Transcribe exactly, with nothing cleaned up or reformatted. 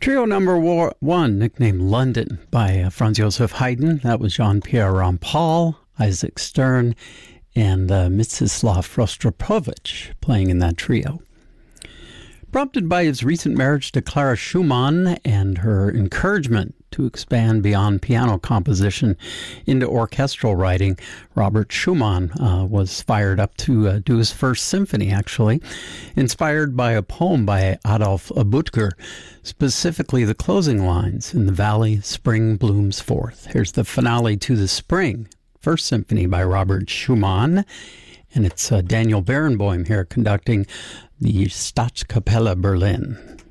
Trio number war- one, nicknamed London by uh, Franz Joseph Haydn. That was Jean-Pierre Rampal, Isaac Stern, and uh, Mstislav Rostropovich playing in that trio. Prompted by his recent marriage to Clara Schumann and her encouragement to expand beyond piano composition into orchestral writing, Robert Schumann uh, was fired up to uh, do his first symphony, actually, inspired by a poem by Adolf Butker, specifically the closing lines, "In the valley, spring blooms forth." Here's the finale to the Spring, first symphony by Robert Schumann, and it's uh, Daniel Barenboim here conducting the Staatskapelle Berlin.